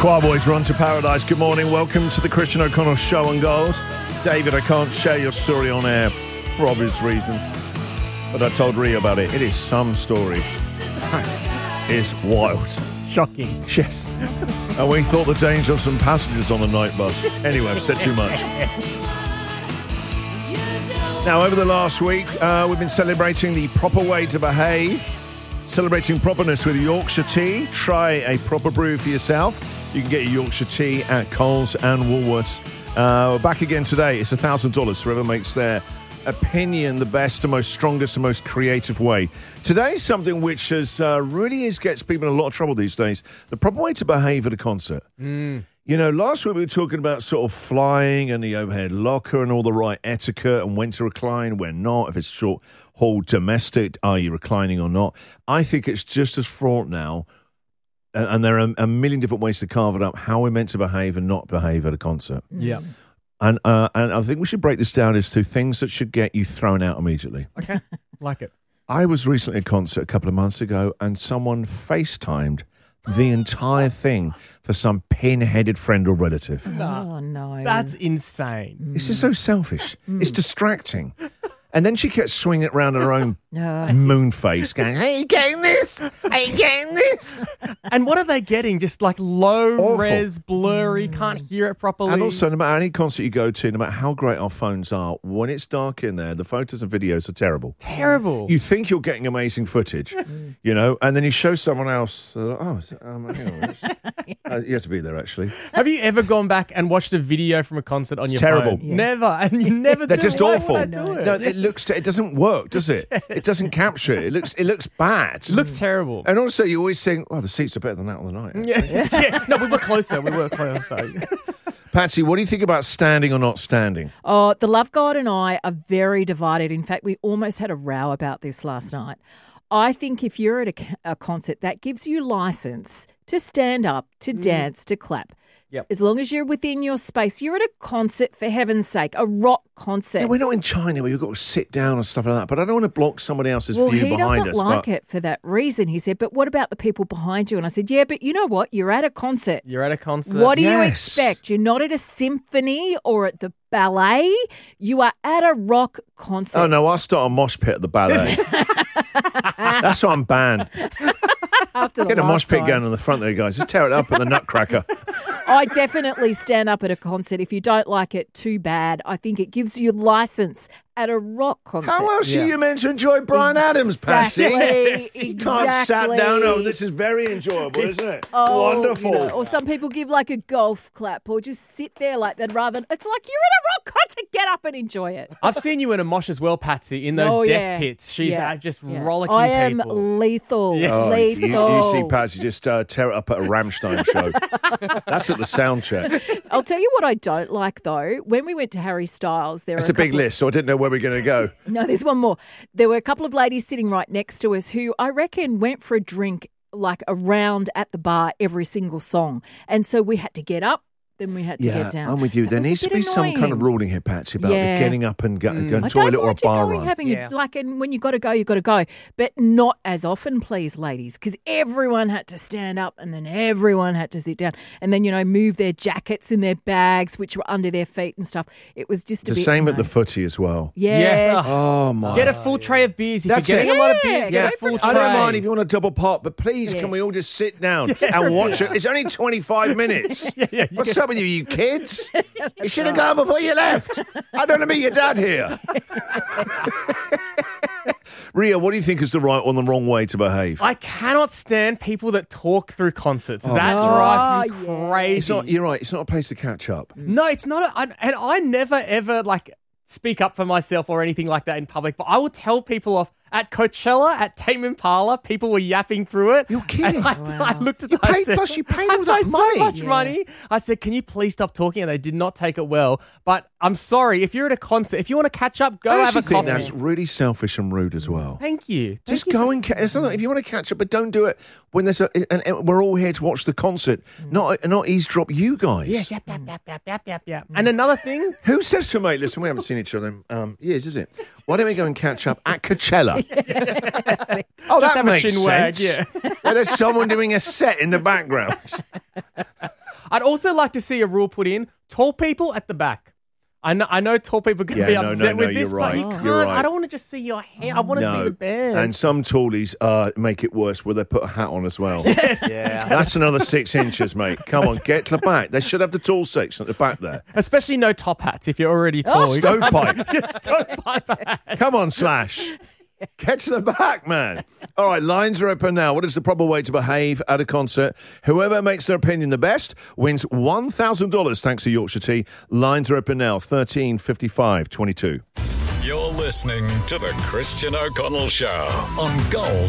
Choir Boys, Run to Paradise. Good morning. Welcome to the Christian O'Connell Show on Gold. David, I can't share your story on air for obvious reasons, but I told Ria about it. It is some story. It's wild. Shocking. Yes. And we thought the danger of some passengers on the night bus. Anyway, I've said too much. Now, over the last week, we've been celebrating the proper way to behave, celebrating properness with Yorkshire tea. Try a proper brew for yourself. You can get your Yorkshire tea at Coles and Woolworths. We're back again today. It's $1,000. Whoever makes their opinion the best, the most strongest, the most creative way. Today's something which gets people in a lot of trouble these days. The proper way to behave at a concert. You know, last week we were talking about sort of flying and the overhead locker and all the right etiquette and when to recline, when not, if it's short haul domestic, are you reclining or not? I think it's just as fraught now, and there are a million different ways to carve it up, how we're meant to behave and not behave at a concert. Yeah. And I think we should break this down as to things that should get you thrown out immediately. Okay. Like it. I was recently at a concert a couple of months ago and someone FaceTimed the entire thing for some pin-headed friend or relative. Oh, no. That's insane. This is so selfish. It's distracting. And then she kept swinging it around her own moon face, going, "Hey, you getting this? Hey, you getting this?" And what are they getting? Just like low Awful. res, blurry, can't hear it properly. And also, no matter any concert you go to, no matter how great our phones are, when it's dark in there, the photos and videos are terrible. Terrible. You think you're getting amazing footage, you know, and then you show someone else, hang on, you have to be there, actually. Have you ever gone back and watched a video from a concert on your terrible. phone? Never. And you never They're do. just Why awful. would I do it? No, it doesn't work, does it? It doesn't capture it. It looks bad. It looks terrible. And also, you always think, "Oh, the seats are better than that on the night." Yeah. No, we were closer. Patsy, what do you think about standing or not standing? Oh, the Love God and I are very divided. In fact, we almost had a row about this last night. I think if you're at a concert, that gives you license to stand up, to dance, to clap. Yep. As long as you're within your space. You're at a concert, for heaven's sake, a rock concert. Yeah, we're not in China where you've got to sit down and stuff like that, but I don't want to block somebody else's view behind us. Well, he doesn't like it for that reason. He said, but what about the people behind you? And I said, yeah, but you know what? You're at a concert. You're at a concert. What do you Yes. expect? You're not at a symphony or at the ballet. You are at a rock concert. Oh, no, I'll start a mosh pit at the ballet. That's why I'm banned. After Get the a mosh last pit time. going on the front there, guys. Just tear it up at the Nutcracker. I definitely stand up at a concert. If you don't like it, too bad. I think it gives you license at a rock concert. How else are you meant to enjoy Bryan Adams, Patsy? Exactly. You can't sat down. Oh, this is very enjoyable, isn't it? Wonderful. You know, or some people give like a golf clap or just sit there like that rather than, it's like you're at a rock concert, get up and enjoy it. I've seen you in a mosh as well, Patsy, in those death pits. She's just rollicking I am people. lethal. Yeah. Oh, Lethal. you see Patsy just tear it up at a Rammstein show. That's at the sound check. I'll tell you what I don't like though. When we went to Harry Styles, That's a big list, so I didn't know where we're going to go. No, there's one more. There were a couple of ladies sitting right next to us who I reckon went for a drink like around at the bar every single song. And so we had to get up, then we had to get down. I'm with you. That There was a needs to bit be some kind of annoying. ruling here, Patsy, about the Yeah. getting up and going I toilet don't or a mind you bar going, run. having and when you got to go, you got to go. But not as often, please, ladies, because everyone had to stand up and then everyone had to sit down and then, move their jackets in their bags, which were under their feet and stuff. It was just a The bit... same at the footy as well. Yes. Yes. Oh, my. Get a full tray of beers. If That's you're getting it. a lot of beers, Yeah, get a full tray. I don't mind if you want a double pot, but please, can we Yes. all just sit down and watch it? It's only 25 minutes. What's up with you kids? You should have gone before you left. I don't want to meet your dad here. Ria, what do you think is the right or the wrong way to behave? I cannot stand people that talk through concerts. That drives me crazy. You're right. It's not a place to catch up. No, it's not. And I never, ever, speak up for myself or anything like that in public, but I will tell people off. At Coachella, at Tame Impala, people were yapping through it. You're kidding. And I looked at them. You I paid- said, plus you paid I all that paid money. so much money. I said, can you please stop talking? And they did not take it well. But I'm sorry. If you're at a concert, if you want to catch up, go I have actually a think coffee. that's really selfish and rude as well. Thank you. Just Thank you go for and saying it's not, if you want to catch up, but don't do it when there's and we're all here to watch the concert, not eavesdrop you guys. Yes, yap. And another thing, Who says to a mate, listen, we haven't seen each other in years, is it? Why don't we go and catch up at Coachella? Oh, Just that have a makes chin wag, sense. Where there's someone doing a set in the background. also like to see a rule put in: tall people at the back. I know tall people are going to be upset with this, you're but right. you can't. You're right. I don't want to just see your hair. I want to see the band. And some tallies make it worse where they put a hat on as well. Yes. Yeah. That's another 6 inches, mate. Come on, get to the back. They should have the tall section at the back there. Especially no top hats if you're already tall. Stovepipe. Stovepipe hats. Come on, Slash. Get to the back, man. All right, lines are open now. What is the proper way to behave at a concert? Whoever makes their opinion the best wins $1,000 thanks to Yorkshire Tea. Lines are open now, 13 55 22. You're listening to the Christian O'Connell Show on Gold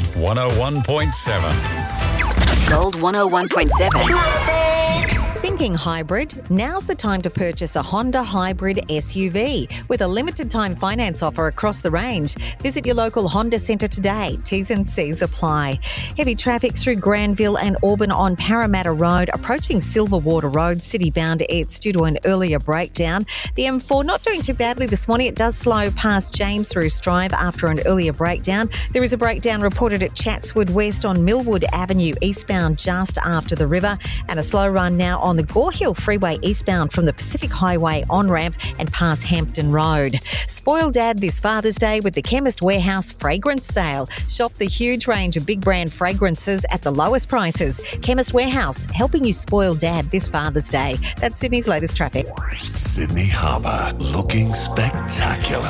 101.7. Gold 101.7. Thinking hybrid? Now's the time to purchase a Honda Hybrid SUV with a limited time finance offer across the range. Visit your local Honda Centre today. T's and C's apply. Heavy traffic through Granville and Auburn on Parramatta Road, approaching Silverwater Road, city-bound. It's due to an earlier breakdown. The M4 not doing too badly this morning. It does slow past James through Strive after an earlier breakdown. There is a breakdown reported at Chatswood West on Millwood Avenue eastbound just after the river, and a slow run now on the Gore Hill Freeway eastbound from the Pacific Highway on-ramp and past Hampton Road. Spoil Dad this Father's Day with the Chemist Warehouse Fragrance Sale. Shop the huge range of big brand fragrances at the lowest prices. Chemist Warehouse, helping you spoil Dad this Father's Day. That's Sydney's latest traffic. Sydney Harbour, looking spectacular.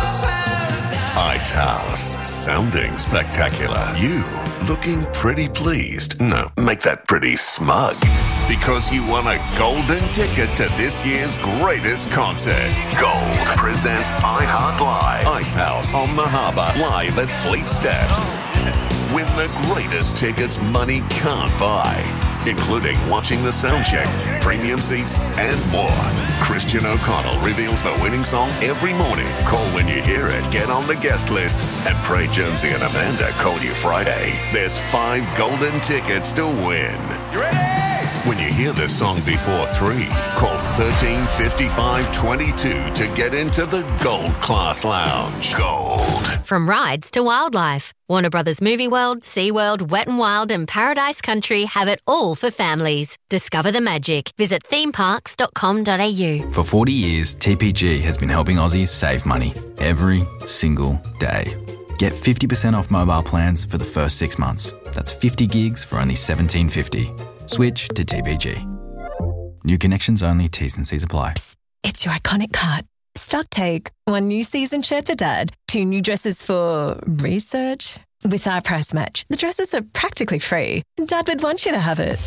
Ice House, sounding spectacular. You, looking pretty pleased. No, make that pretty smug. Because you won a golden ticket to this year's greatest concert. Gold presents iHeart Live. Ice House on the Harbour, live at Fleet Steps. Win the greatest tickets money can't buy, including watching the sound check, premium seats, and more. Christian O'Connell reveals the winning song every morning. Call when you hear it, get on the guest list, and pray Jonesy and Amanda call you Friday. There's 5 golden tickets to win. You ready? When you hear the song before 3, call 13 55 22 to get into the Gold Class Lounge. Gold. From rides to wildlife, Warner Brothers Movie World, SeaWorld, Wet n Wild and Paradise Country have it all for families. Discover the magic. Visit themeparks.com.au. For 40 years, TPG has been helping Aussies save money every single day. Get 50% off mobile plans for the first 6 months. That's 50 gigs for only $17.50. Switch to TPG. New connections only, T's and C's apply. Psst, it's your iconic cut. Stock take. 1 new season shirt for Dad. 2 new dresses for research. With our price match, the dresses are practically free. Dad would want you to have it.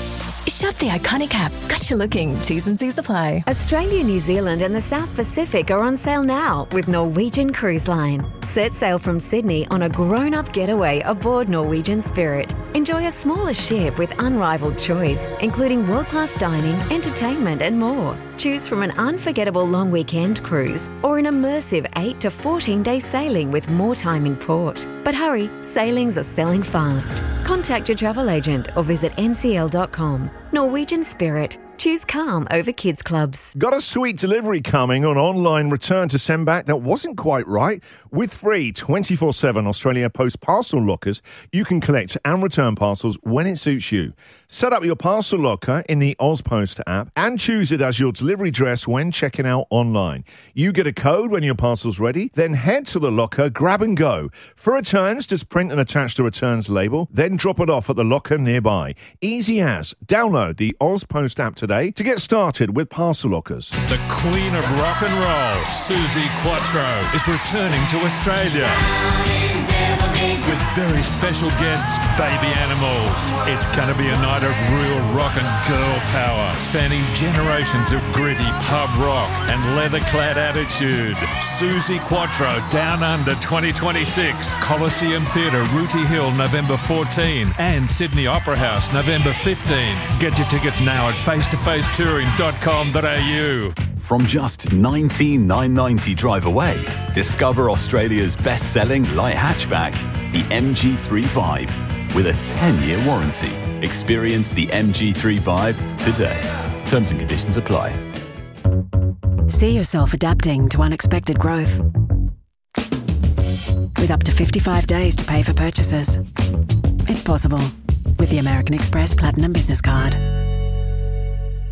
Shop the iconic app. Got you looking. T's and C's apply. Australia, New Zealand and the South Pacific are on sale now with Norwegian Cruise Line. Set sail from Sydney on a grown-up getaway aboard Norwegian Spirit. Enjoy a smaller ship with unrivaled choice, including world-class dining, entertainment and more. Choose from an unforgettable long weekend cruise or an immersive 8 to 14-day sailing with more time in port. But hurry, sailings are selling fast. Contact your travel agent or visit ncl.com. Norwegian Spirit. Choose calm over kids clubs. Got a sweet delivery coming on online return to send back that wasn't quite right? With free 24/7 Australia Post parcel lockers, you can collect and return parcels when it suits you. Set up your parcel locker in the AusPost app and choose it as your delivery address when checking out online. You get a code when your parcel's ready, then head to the locker, grab and go. For returns, just print and attach the returns label, then drop it off at the locker nearby. Easy as. Download the AusPost app today to get started with parcel lockers. The Queen of Rock and Roll, Suzi Quatro, is returning to Australia with very special guests, Baby Animals. It's going to be a night of real rock and girl power, spanning generations of gritty pub rock and leather-clad attitude. Suzi Quatro, Down Under 2026, Coliseum Theatre, Rooty Hill, November 14, and Sydney Opera House, November 15. Get your tickets now at facetofacetouring.com.au. From just $19,990 drive away, discover Australia's best-selling light hatchback, the MG3 Vibe, with a 10-year warranty. Experience the MG3 Vibe today. Terms and conditions apply. See yourself adapting to unexpected growth. With up to 55 days to pay for purchases. It's possible with the American Express Platinum Business Card.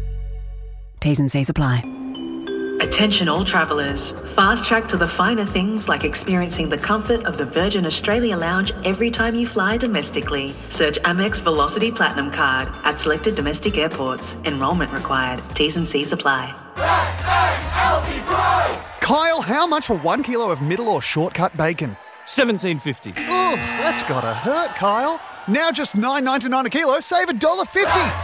T's and C's apply. Attention all travellers. Fast track to the finer things like experiencing the comfort of the Virgin Australia Lounge every time you fly domestically. Search Amex Velocity Platinum Card at selected domestic airports. Enrolment required. T's and C's apply. Kyle, how much for 1 kilo of middle or shortcut bacon? $17.50. Oh, that's gotta hurt, Kyle. Now just $9.99 a kilo, save $1.50.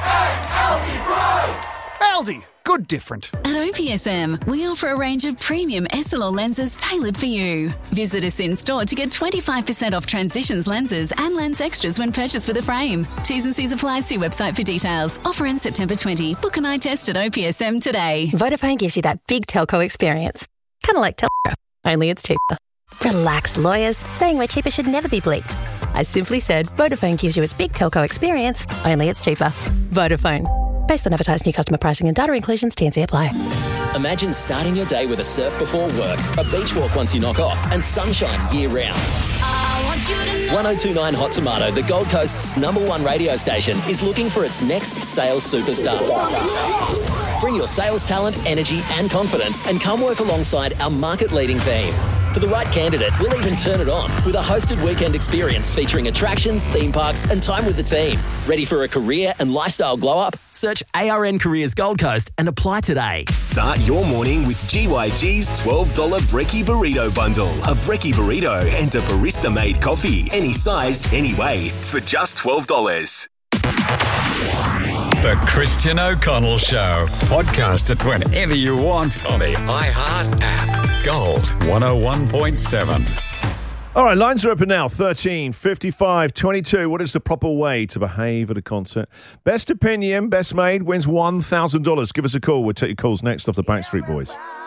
Aldi, good different. At OPSM, we offer a range of premium SLR lenses tailored for you. Visit us in store to get 25% off Transitions lenses and lens extras when purchased with a frame. T's and C's apply. See website for details. Offer ends September 20. Book an eye test at OPSM today. Vodafone gives you that big telco experience. Kind of like Telstra, only it's cheaper. Relax, lawyers. Saying we're cheaper should never be bleeped. I simply said Vodafone gives you its big telco experience, only it's cheaper. Vodafone. Based on advertised new customer pricing and data inclusions, T&C apply. Imagine starting your day with a surf before work, a beach walk once you knock off, and sunshine year-round. 1029 Hot Tomato, the Gold Coast's #1 radio station, is looking for its next sales superstar. Bring your sales talent, energy, and confidence and come work alongside our market-leading team. For the right candidate, we'll even turn it on with a hosted weekend experience featuring attractions, theme parks, and time with the team. Ready for a career and lifestyle glow-up? Search ARN Careers Gold Coast and apply today. Start your morning with GYG's $12 Brekkie Burrito Bundle. A Brekkie Burrito and a barista-made coffee. Any size, any way, for just $12. The Christian O'Connell Show. Podcast it whenever you want on the iHeart app. Gold 101.7. All right, lines are open now. 13 55 22. What is the proper way to behave at a concert? Best opinion, best made wins $1,000. Give us a call. We'll take your calls next off the Backstreet Boys.